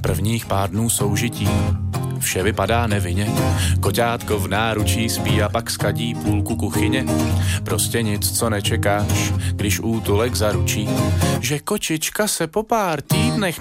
prvních pár dnů soužití vše vypadá nevinně. Koťátko v náručí spí a pak skadí půlku kuchyně. Prostě nic, co nečekáš, když útulek zaručí, že kočička se po pár týdnech